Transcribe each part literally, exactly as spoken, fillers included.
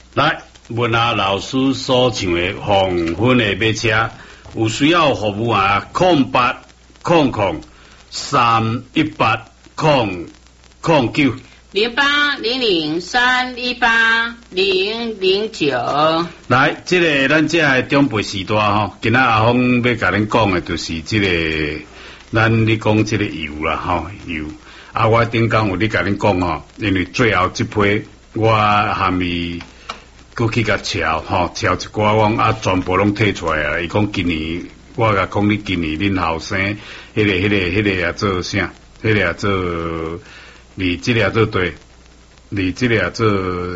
来，问下老师所唱的黄昏的马车，有需要服务啊？空八空空三一八空空九零八零零三一八零零九。 来，这个咱这个中部时代吼，今仔阿峰要甲恁讲的，就是这个咱你讲这个油啦吼油。啊，我顶工有咧甲恁讲吼，因为最后一批我还没过去甲抄吼，抄一寡我啊全部拢摕出来啊。伊讲今年，我甲讲你今年恁后生，迄、那个、迄、那个、迄、那个也做啥？迄、那个也做，你这个也做对，你这个也做，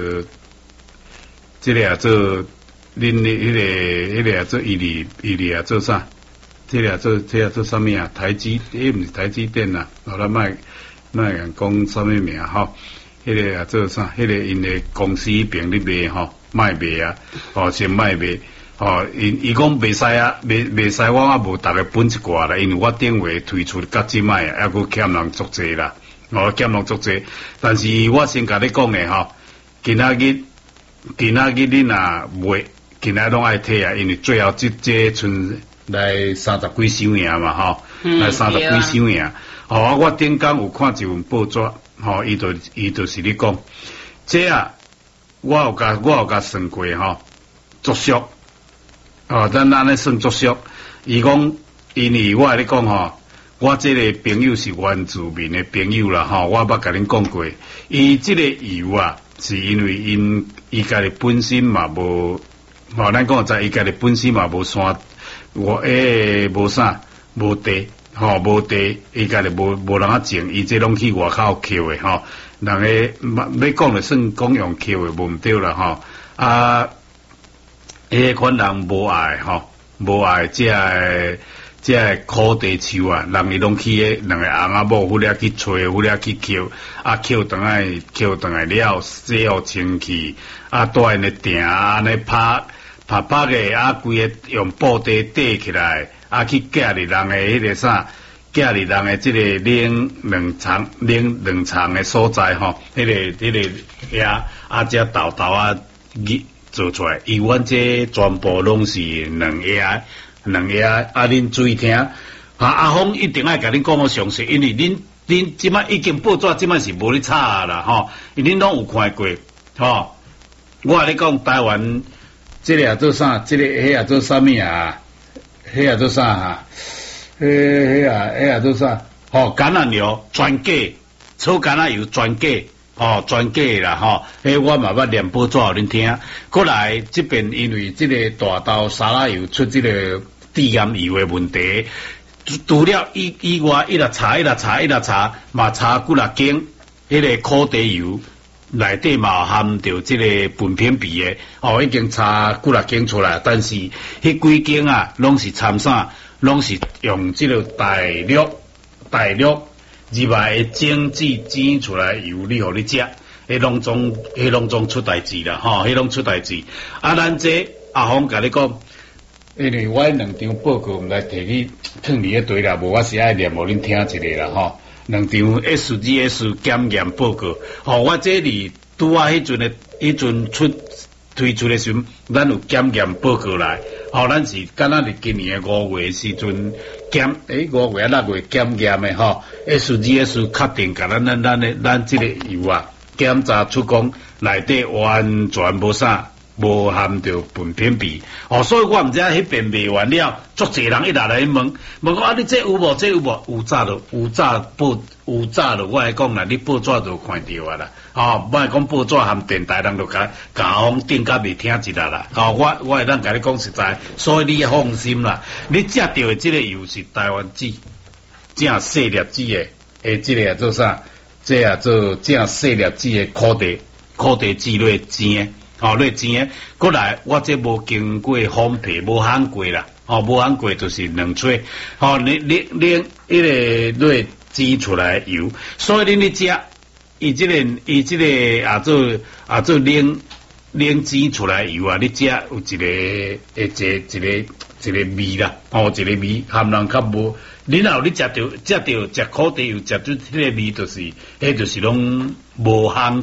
这个也做，恁的迄个、迄个也做伊哩伊哩也做啥？这个也做，这个做啥物啊？台积，诶，毋是台积电呐，好咱卖。那人讲什么名吼？迄、那个啊做啥？迄、那个因的公司边咧卖吼，卖卖啊，哦先卖卖，哦伊伊讲袂使啊，袂袂使我啊无逐个分一寡啦，因为我顶回推出甲即卖啊，还佫欠人足济啦，哦欠人足济。但是我先甲你讲诶吼，今仔日今仔日你若卖，今仔拢爱摕啊，因为最后即这剩来三十几箱尔嘛吼， 嗯、 来三十几箱尔。哦，我顶工有看一份报纸，吼，伊就伊就是咧讲，这啊，我有甲我有甲算过吼，足俗，哦，咱安尼算足俗。伊讲，因为我咧讲吼，我这个朋友是原住民的朋友啦，吼，我捌甲恁讲过，伊这个油啊，是因为因伊家己本身嘛无，吼，咱讲在伊家己本身嘛无山，我诶无啥无地。吼、哦，无地，伊家己无无人啊种，伊这拢去外口扣的吼。人个要讲就算讲用扣的，无毋对啦吼。啊，迄款人无爱吼，无爱这个这个土地树啊，人伊拢去个两个翁仔某忽了去找，忽了去扣，啊扣倒来扣倒来了，洗好清气，啊带因个定安尼拍拍拍个，啊规个用布袋缀起来。啊，去隔离人诶，迄个啥，隔离人诶，即个冷冷藏、冷冷藏诶所在吼，迄、那个、迄、那个呀，啊，只豆豆啊，做出来，伊阮这全部拢是两下，两下啊，恁注意听，啊，阿峰一定爱甲恁讲个详细，因为恁恁即摆已经报纸即摆是无咧炒啦吼，因恁拢有看过吼。我甲你讲台湾，即、这个也做啥？即、这个迄也做啥物啊？迄啊做啥哈？迄迄啊迄啊做啥？吼，橄榄油全假，炒橄榄油全假，吼全假啦吼。迄我嘛捌念报纸互恁听。过来这边因为这个大豆沙拉油出这个低盐油的问题，除了以以外，一直查一直查一直查，嘛查几若间，迄个苦地油。内底嘛含着即个苯偏比诶，哦，已经查几若间出来，但是迄几间啊，拢是掺啥，拢是用即个大陆大陆入来诶精制煎出来油，你互你食，迄拢总迄拢总出代志啦，吼，迄拢出代志。啊，咱这阿峰甲你讲，因为我两张报告毋来摕去放伫迄堆啦，无我是爱念互恁听一个啦，吼。两张 S G S 检验报告，吼、哦，我这里拄啊迄阵诶，迄阵出推出诶时阵，咱有检验报告来，吼、哦，咱是敢若是今年诶五月时阵检，诶五月啊六月检验诶吼 ，S G S 确定甲咱咱咱诶咱即个油啊检查出讲内底完全无啥。无含着苯偏比，哦，所以我毋知影迄边卖完了，足侪人一直来问，问讲啊，你这有无？这有无？有早就有早报，有早就我来讲啦，你报纸就看到啊啦，哦，莫讲报纸含电台人就甲甲我顶甲未听一啦啦，哦，我我会当甲你讲实在，所以你放心啦，你食到的这个油是台湾籽，正细粒子的，诶，这个做啥？这也做正细粒子的苦地苦地籽类煎。哦，类煎，过来我这无经过烘焙，无烘过啦，哦，无烘过就是两撮，哦，你你你迄个类煎出来油，所以恁咧食，伊即、這个伊即个也做也做冷冷煎出来油啊，你食有一个会一一个一个味啦，哦，一个味含人较无，你若有你食着食着食苦地油，食着迄个味，就是迄就是拢无烘过。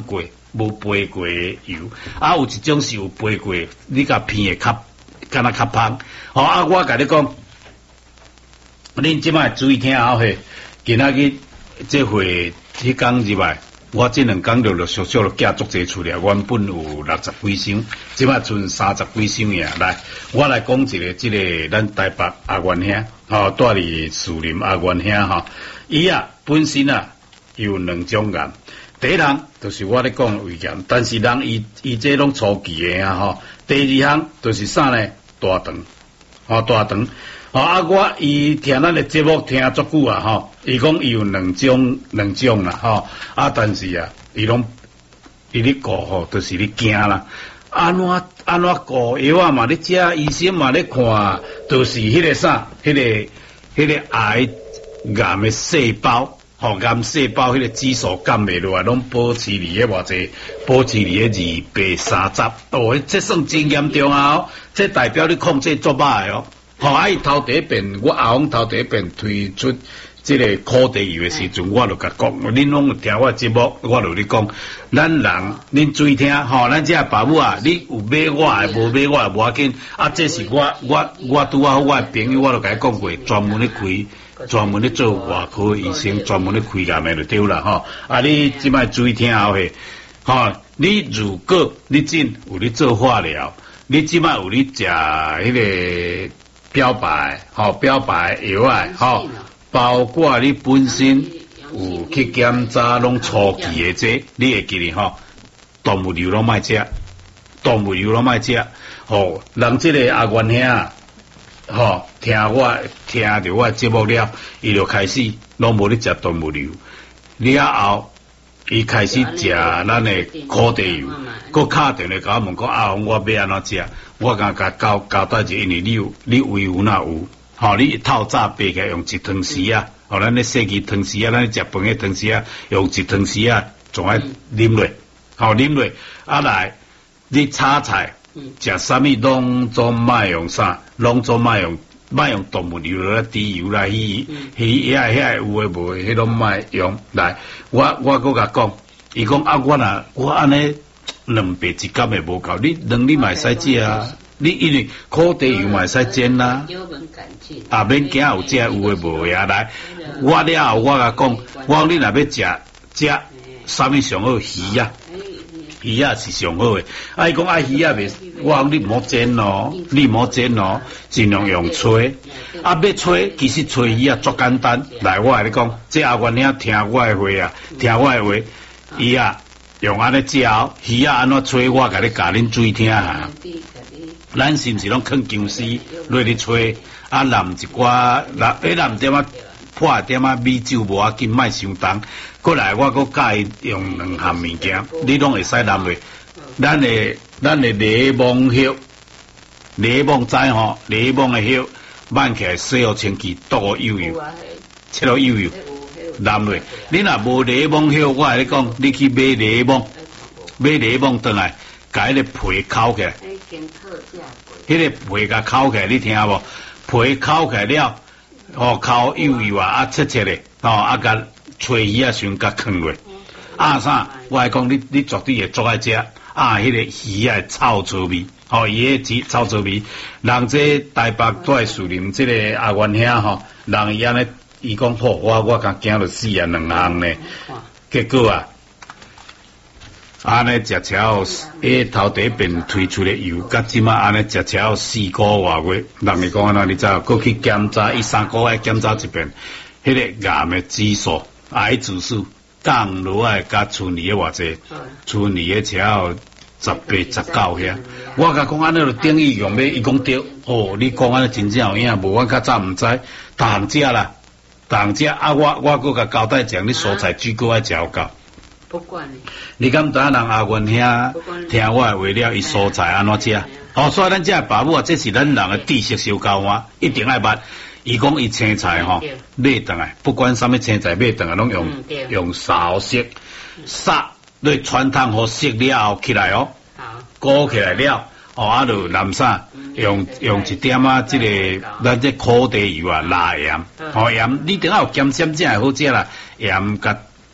无飞过的油，啊有一种是有飞过，你甲片会较敢若较芳。吼、哦、啊，我甲你讲，恁即摆注意听好嘿，今仔日这回迄工入来。我这两工陆陆续续就寄足济出来，原本有六十几箱，即摆剩三十几箱尔。来，我来讲一个，即、这个咱台北阿元兄，吼住伫树林阿元兄吼，伊啊本身啊有两种癌，第一项就是我咧讲胃癌，但是人伊伊这拢初期的啊吼。第二项就是啥呢？大肠，吼大肠。吼、哦、啊！我伊听咱的节目听足久啊！吼，伊讲伊有两种两种啦，吼啊！但是啊，伊拢伊咧顾吼，就是咧惊啦。安怎安怎顾药啊嘛？咧食医生嘛咧看，就是迄个啥，迄、那个迄、那个癌癌的细胞，吼癌细胞迄个指数降袂落来，拢保持伫咧偌济，保持伫咧二百三十。哦，这算真严重啊！这代表你控制足歹哦。吼、哦！啊，伊头第一遍，我阿翁头第一遍推出即个苦地油的时阵，我就甲讲，恁拢有听我节目，我就咧讲，咱人恁注意听，吼、哦，咱这爸母啊，你有买我的，无买我的无要紧，啊，这是我我我拄啊好，我的朋友我就甲伊讲过，专门咧开，专门咧做外科医生，专门咧开癌的就对啦，吼、哦。啊，你即摆注意听后嘿，吼、哦，你如果你真有咧做化疗，你即摆有咧食迄个。标靶吼，标靶药啊，吼，包括你本身有去检查拢初期的这，你会记哩吼，动物油拢莫食，动物油拢莫食，吼，人这个阿元兄啊，吼，听我听着我节目了，伊就开始拢无咧食动物油，了后伊开始食咱的苦地油，佮敲电话甲我问讲啊，我要安怎食？我甲甲交交代者，因为你有你胃有哪有，吼、哦，你透早爬起来用一汤匙啊，吼、哦，咱咧细支汤匙啊，咱食饭的汤匙啊，用一汤匙啊，总爱啉落，吼、哦，啉落，啊来，你炒菜，食啥物拢总莫用啥，拢总莫用，莫用动物油啦、猪油啦，迄迄遐遐有诶无诶，迄拢莫用。来，我我佮甲讲，伊讲啊，我若我安尼。两白一竿也无够，你两你嘛使食啊！你因为苦地油嘛使煎啦，啊免惊有食有诶无呀来，我了后我甲讲，我讲你若要食食啥物上好鱼啊？鱼啊是上好诶。啊伊讲啊鱼啊袂，我讲你毋好煎咯，你毋好煎咯，尽量用吹。啊要吹，其实吹鱼啊足简单。来，我甲你讲，这阿元兄听我诶话啊，听我诶话，伊啊。用安尼照鱼啊安怎吹，我甲你教恁注意听下。咱是毋是拢放姜丝落去吹？啊淋一寡，那迄淋点啊破一点啊米酒无要紧，莫伤重。过来我阁教伊用两项物件，你拢会使淋落。咱的咱的柠檬叶，柠檬知吼，柠檬的叶挽起来洗好清气，倒油油，切落油油。淋落，你若无柠檬叶，我甲你讲，你去买柠檬，买柠檬倒来，甲迄个皮烤起来，迄个皮甲烤起来，你听无？皮烤起来了，哦，烤油油啊，啊切切的，哦，啊甲吹鱼啊，先甲放落，啊啥？我讲你，你绝对会做爱食，啊，迄个鱼啊臭臭味，哦，伊个臭臭味，人这台北在树林这个阿元兄吼，人伊安尼。伊讲好，我我甲惊到死啊两项呢，结果啊，安尼食超，迄头第一遍推出的油，甲即马安尼食超四个外月，人哋讲安怎你知？过去检查伊三个月检查一遍，迄、那个癌的指数、癌指数降落来，甲存离的偌济，存离的超十八、十九遐。我甲讲安尼就等于用要，伊讲对，哦，你讲安尼真正有影，无我较早毋知，糖食啦。当食啊！我我搁甲交代讲，你蔬菜水果爱食有够。不管你。你敢当人阿元兄听我诶话了，伊蔬菜安怎食？哦，所以咱这爸母啊，这是咱人诶知识小交换，一定爱捌。伊讲伊青菜吼，买倒来，不管啥物青菜买倒来，拢用用烧色，杀对穿烫好熟了后起来哦，裹起来了。哦，啊，就淋啥？用用一点啊，这个咱这苦地油啊，辣盐，哦盐，你等下有咸咸才会好食啦。盐甲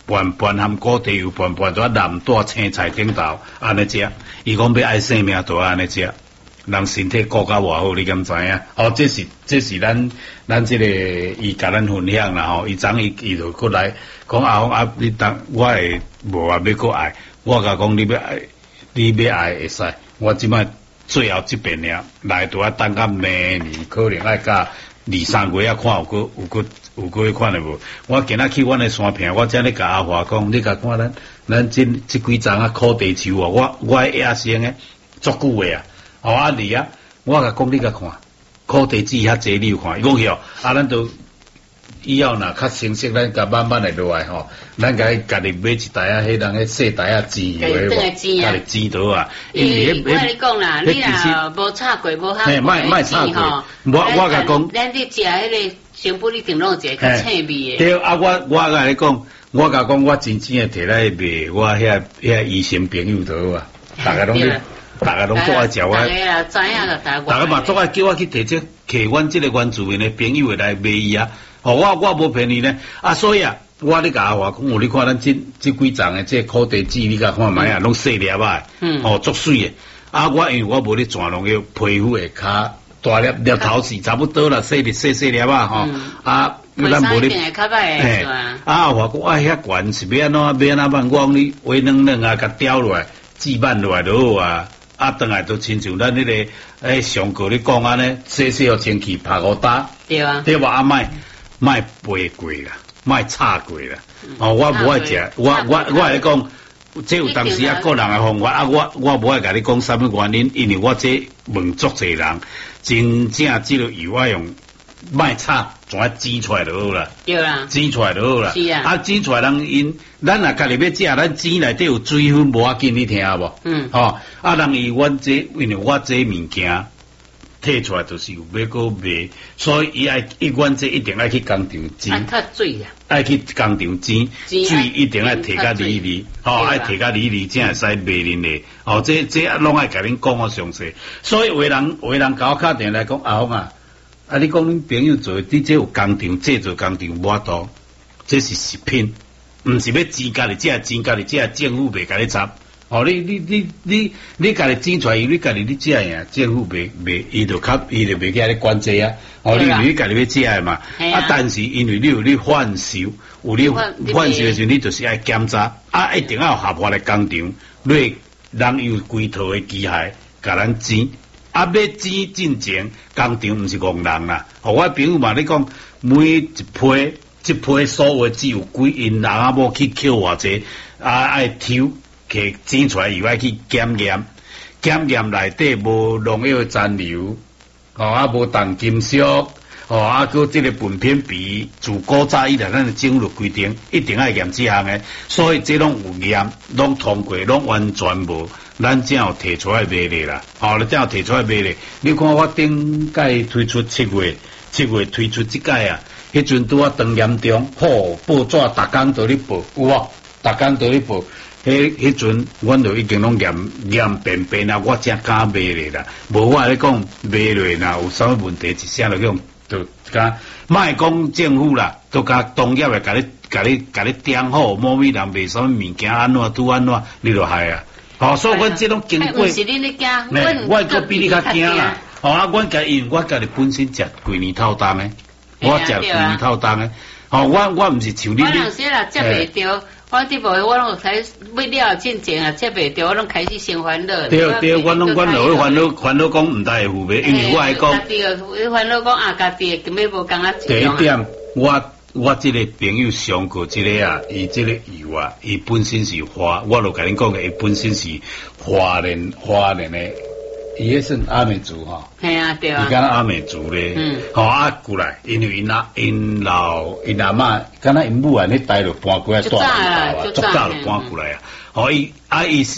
拌拌含果地油拌拌在南带青菜顶头安尼食，伊讲要爱生命都安尼食，人身体顾甲偌好，你敢知影？哦，这是这是咱咱这个伊甲咱分享啦吼，伊昨伊伊就过来讲阿峰啊，你当我会无啊要过爱，我甲讲你要爱，你要爱会使，我即摆最后这边了，来拄啊等到明年可能爱甲二三月啊看有个有个有个款的无？我今仔去阮的山坪，我才咧甲阿华讲，你甲看咱咱这这几丛啊苦地树啊，我我野生的足久的啊，哦啊你啊，我甲讲你甲看，苦地枝遐济你有看，伊讲哟，啊咱都以后若较成熟，咱甲慢慢来落来吼，咱甲家己买一台啊，迄人迄细台啊煎的无，家己煎倒啊。 因为我跟你讲啦，你若无炒过，无哈， 莫莫炒过，我我甲讲， 咱你食迄个成本一定拢一个较清味的。 对啊，我我甲你讲，我甲讲，我真正诶摕来卖我遐遐医生朋友倒啊，大家拢咧，大家拢做爱食我。大家知影个大大家嘛做爱叫我去摕这摕阮即个原住民诶朋友来卖伊啊。哦，我我无骗你呢，啊，所以啊，我咧甲阿华讲，哦，你看咱这这几丛诶，这苦地籽，你甲看卖啊，拢细粒啊，嗯，哦，足水诶。啊，我因为我无咧全拢要皮肤诶较大粒粒头是差不多啦，细粒细细粒啊，吼，啊， 咱无咧，嘿， 啊，阿华讲啊，遐悬是要安怎要安怎办？我讲你画软软啊，甲雕落来，锯慢落来就好啊。啊，当来都亲像咱迄个诶上课咧讲安尼，洗洗互清气，拍互打， 对啊， 对吧？啊，卖。卖背过啦，卖炒过啦。哦，我无爱食，我我我来讲，这有当时啊个人的方法啊，我我无爱甲你讲什么原因，因为我这问足侪人，真正这个油我用卖炒，怎啊煎出来就好啦。 对啦， 煎出来就好啦。 是啊。 啊，煎出来人因，咱若家己要食，咱煎内底有水分，无要紧，你听无？嗯。哦，啊，人伊阮这，因为我这物件。摕出来就是有要搁卖，所以伊爱伊阮这一定爱去工厂煎， 爱较水啊， 爱去工厂煎，水一定爱摕较离离，吼，爱摕较离离，才会使卖恁的，哦，这这拢爱甲恁讲我详细，所以有人有人甲我敲电来讲，阿峰啊，啊你讲恁朋友做，你这有工厂制作工厂无多，这是食品，毋是要煎家己，这系煎家己，这系政府袂甲你插。哦，你你你你你家己煎出来，你家己你食呀，政府袂袂，伊就较伊就袂去你管制啊。哦，你你家己要食的嘛，啊，但是因为你有你贩售，有你贩售的时候，你就是爱检查，啊，一定要有合法的工厂，你人有规套的机械，甲咱煎，啊，要煎进前，工厂毋是戆人啦。哦，我朋友嘛，你讲每一批一批所有只有几因人啊，无去扣偌济，啊，爱抽。去煎出来以外去检验，检验内底无农药残留，哦啊无重金属，哦啊搁这个粪便比，自古早以来咱政府规定一定要验这项的，所以这拢有验，拢通过，拢完全无，咱才有提出来卖咧啦，哦，才有提出来卖咧。你看我顶届推出七月，七月推出这届啊，迄阵拄啊当严重，吼报纸逐工都咧报，有无？逐工都咧报。迄迄阵，阮就已经拢验验便便啊，我才敢卖咧啦。无我咧讲卖落若有啥物问题，一声就讲就甲卖讲政府啦，都甲同业诶，甲你甲你甲你点好，某咪人卖啥物物件安怎拄安怎，你就害啊。哦，所以阮即种经过， 是恁咧惊， 我个比你较惊啦。哦啊，阮家因我家己本身食几年透当诶，我食几年透当诶。哦，我我毋是像你。我有时啦，接袂着。我伫无，我拢开买了进前啊，接袂着，我拢开始先烦恼。 对对，我拢阮落去烦恼烦恼讲毋知会付袂，因为我来讲， 家己个烦恼讲啊，家己根本无讲啊。 第一点，我我即个朋友上过即个啊，伊即个油啊，伊本身是花，我就甲恁讲个，伊本身是华人华人诶。伊迄算阿美族吼， 系啊对啊， 伊敢若阿美族咧，嗯，吼啊过来，因为因阿因老因阿嬷，敢若因母啊，咧带落搬过来带来大啊，足早就搬过来啊，吼伊啊伊。